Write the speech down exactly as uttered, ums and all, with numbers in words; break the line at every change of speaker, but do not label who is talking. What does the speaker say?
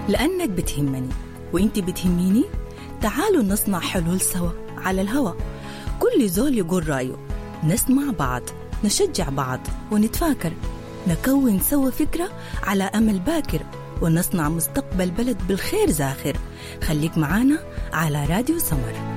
لأنك بتهمني وإنت بتهميني. تعالوا نصنع حلول سوا على الهوا، كل زول يقول رأيه، نسمع بعض، نشجع بعض ونتفاكر، نكون سوا فكرة على أمل باكر، ونصنع مستقبل بلد بالخير زاخر. خليك معانا على راديو سمر.